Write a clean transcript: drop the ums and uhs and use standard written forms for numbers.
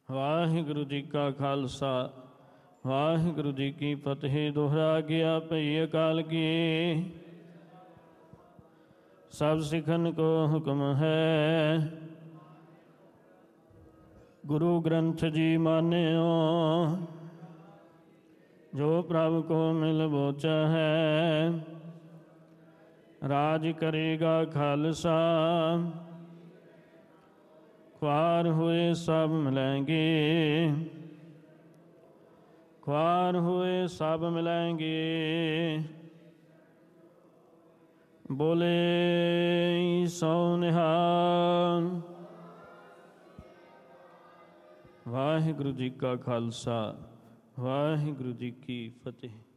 ਵਾਹਿਗੁਰੂ ਜੀ ਕਾ ਖਾਲਸਾ ਵਾਹਿਗੁਰੂ ਜੀ ਕੀ ਫਤਿਹ। ਦੁਹਰਾ ਗਿਆ ਭਈ ਅਕਾਲ ਕੀ, ਸਭ ਸਿੱਖਨ ਕੋ ਹੁਕਮ ਹੈ। ਗੁਰੂ ਗ੍ਰੰਥ ਜੀ ਮਾਨਿਓ, ਜੋ ਪ੍ਰਭ ਕੋ ਮਿਲ ਬੋਚਾ ਹੈ। ਰਾਜ ਕਰੇਗਾ ਖਾਲਸਾ, ख्वार हुए सब मिलेंगे, ख्वार हुए सब मिलेंगे। बोले सो निहाल। वाहिगुरु जी का खालसा वाहिगुरु जी की फतेह।